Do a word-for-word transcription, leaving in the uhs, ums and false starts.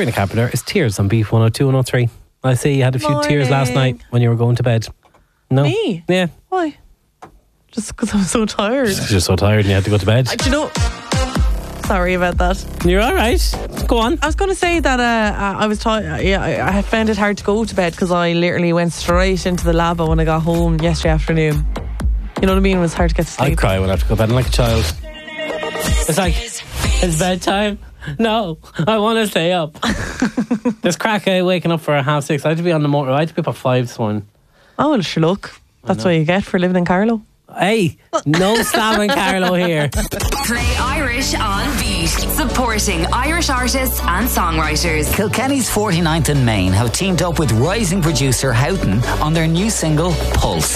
Sabrina Carpenter is Tears on Beef one oh two one oh three. I see you had a few Morning. tears last night when you were going to bed. No? Me? Yeah. Why? Just because I'm so tired. You're so tired and you had to go to bed. Uh, do you know? Sorry about that. You're all right. Go on. I was going to say that uh, I was tired. Yeah, I, I found it hard to go to bed because I literally went straight into the labo when I got home yesterday afternoon. You know what I mean? It was hard to get to sleep. I cry when I have to go to bed. I'm like a child. It's like, it's bedtime. No, I want to stay up. There's crack out waking up for a half six. I had to be on the motor. I had to be up at five this morning. Oh, well, sure, look. That's what you get for living in Carlow. Hey, no slamming Carlo here. Play Irish on Beat, supporting Irish artists and songwriters. Kilkenny's forty-ninth and Main have teamed up with rising producer Houghton on their new single Pulse.